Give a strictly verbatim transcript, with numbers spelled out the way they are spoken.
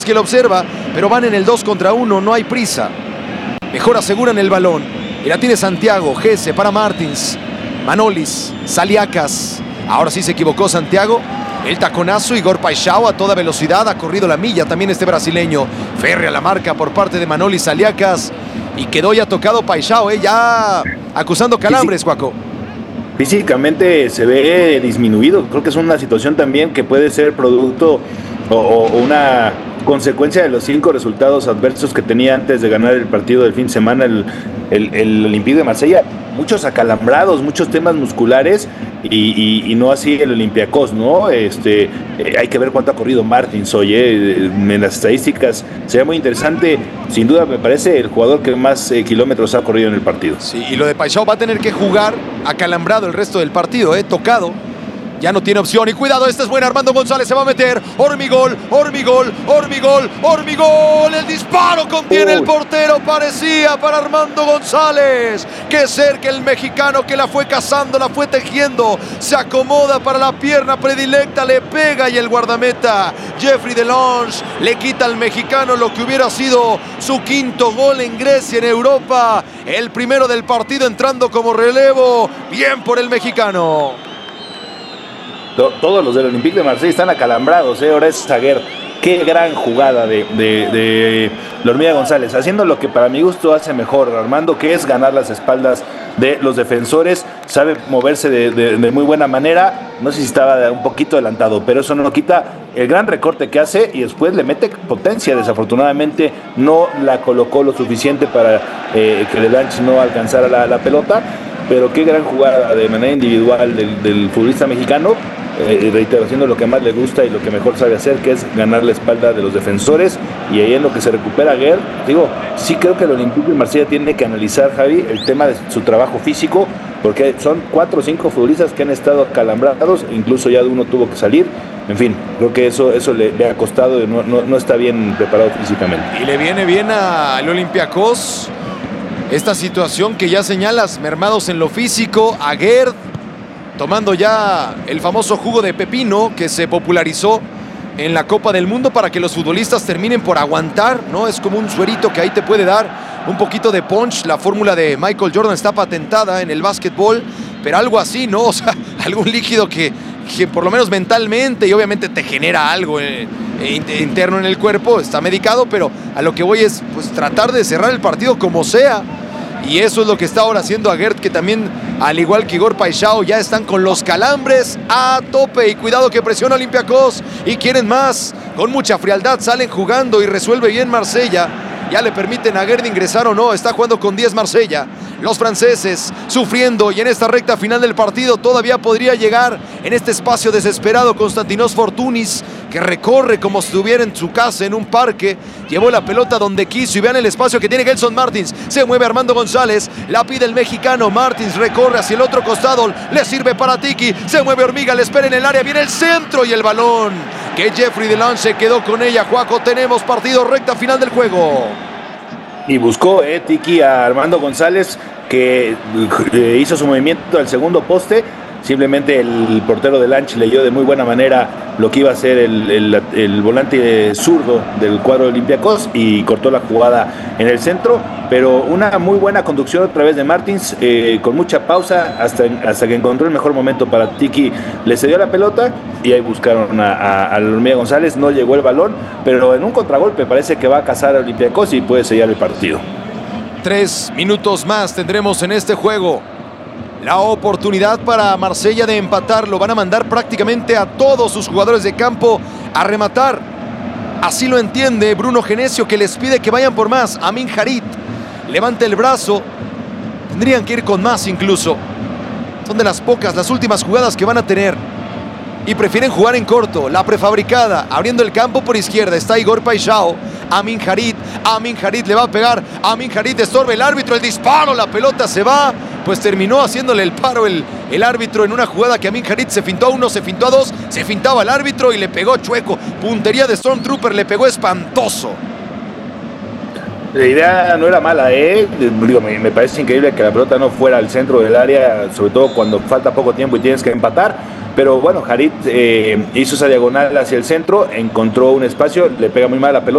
que lo observa, pero van en el dos contra uno, no hay prisa. Mejor aseguran el balón. Y la tiene Santiago, Gese para Martins. Manolis, Saliakas. Ahora sí se equivocó Santiago. El taconazo, Igor Paixão a toda velocidad. Ha corrido la milla también este brasileño. Férrea la marca por parte de Manolis, Saliakas. Y quedó ya tocado Paixão, eh, ya acusando calambres, Juaco. Físicamente se ve disminuido. Creo que es una situación también que puede ser producto o, o una consecuencia de los cinco resultados adversos que tenía antes de ganar el partido del fin de semana el, el, el Olympique de Marsella. Muchos acalambrados, muchos temas musculares y, y, y no así el Olympiacos, ¿no? Este, eh, hay que ver cuánto ha corrido Martins hoy, eh, en las estadísticas sería muy interesante. Sin duda me parece el jugador que más eh, kilómetros ha corrido en el partido. Sí, y lo de Paixão va a tener que jugar acalambrado el resto del partido, eh, tocado. Ya no tiene opción. Y cuidado, esta es buena. Armando González se va a meter. Ormigol, Ormigol, Ormigol, Ormigol. El disparo contiene Uy. el portero. Parecía para Armando González. Qué cerca el mexicano que la fue cazando, la fue tejiendo. Se acomoda para la pierna predilecta. Le pega y el guardameta Jeffrey Delange le quita al mexicano lo que hubiera sido su quinto gol en Grecia, en Europa. El primero del partido entrando como relevo. Bien por el mexicano. Todos los del Olympique de Marsella están acalambrados, ¿eh? Ahora es Zaguer. Qué gran jugada de, de, de la Hormiga González, haciendo lo que para mi gusto hace mejor Armando, que es ganar las espaldas de los defensores. Sabe moverse de, de, de muy buena manera. No sé si estaba un poquito adelantado, pero eso no lo quita el gran recorte que hace y después le mete potencia. Desafortunadamente no la colocó lo suficiente para eh, que Delange no alcanzara la, la pelota. Pero qué gran jugada de manera individual del, del futbolista mexicano, eh, reitero, haciendo lo que más le gusta y lo que mejor sabe hacer, que es ganar la espalda de los defensores, y ahí en lo que se recupera Guer. Digo, sí creo que el Olympique de Marsella tiene que analizar, Javi, el tema de su trabajo físico, porque son cuatro o cinco futbolistas que han estado acalambrados, incluso ya uno tuvo que salir. En fin, creo que eso, eso le, le ha costado, no, no, no está bien preparado físicamente. Y le viene bien al Olympiacos esta situación que ya señalas, mermados en lo físico, a Gerd tomando ya el famoso jugo de pepino que se popularizó en la Copa del Mundo para que los futbolistas terminen por aguantar, ¿no? Es como un suerito que ahí te puede dar un poquito de punch. La fórmula de Michael Jordan está patentada en el básquetbol, pero algo así, ¿no? O sea, algún líquido que, que por lo menos mentalmente y obviamente te genera algo eh, interno en el cuerpo, está medicado, pero a lo que voy es pues tratar de cerrar el partido como sea. Y eso es lo que está ahora haciendo a Gerd, que también, al igual que Igor Paixão, ya están con los calambres a tope. Y cuidado que presiona Olympiacos y quieren más. Con mucha frialdad salen jugando y resuelve bien Marsella. Ya le permiten a Gerd ingresar o no. Está jugando con diez Marsella. Los franceses sufriendo, y en esta recta final del partido todavía podría llegar en este espacio desesperado Konstantinos Fortounis, que recorre como si estuviera en su casa, en un parque. Llevó la pelota donde quiso y vean el espacio que tiene Gelson Martins. Se mueve Armando González, la pide el mexicano. Martins recorre hacia el otro costado, le sirve para Tiki. Se mueve Hormiga, le espera en el área, viene el centro y el balón que Jeffrey Delange se quedó con ella. Juaco, tenemos partido, recta final del juego. Y buscó eh, Tiki a Armando González, que eh, hizo su movimiento al segundo poste. Simplemente el portero de Delange leyó de muy buena manera lo que iba a ser el, el, el volante zurdo del cuadro de Olympiacos y cortó la jugada en el centro. Pero una muy buena conducción otra vez de Martins, eh, con mucha pausa hasta, hasta que encontró el mejor momento para Tiki. Le cedió la pelota y ahí buscaron a, a, a Hormiga González. No llegó el balón, pero en un contragolpe parece que va a cazar a Olympiacos y puede sellar el partido. Tres minutos más tendremos en este juego. La oportunidad para Marsella de empatar. Lo van a mandar prácticamente a todos sus jugadores de campo a rematar. Así lo entiende Bruno Genesio, que les pide que vayan por más. Amin Harit levanta el brazo. Tendrían que ir con más incluso. Son de las pocas, las últimas jugadas que van a tener. Y prefieren jugar en corto. La prefabricada, abriendo el campo por izquierda. Está Igor Paixão. Amin Harit. Amin Harit le va a pegar. Amin Harit estorba el árbitro. El disparo, la pelota se va. Pues terminó haciéndole el paro el, el árbitro en una jugada que Amin Harit se fintó a uno, se fintó a dos, se fintaba el árbitro y le pegó chueco. Puntería de Stormtrooper, le pegó espantoso. La idea no era mala, ¿eh? Digo, me, me parece increíble que la pelota no fuera al centro del área, sobre todo cuando falta poco tiempo y tienes que empatar. Pero bueno, Harit eh, hizo esa diagonal hacia el centro, encontró un espacio, le pega muy mal la pelota.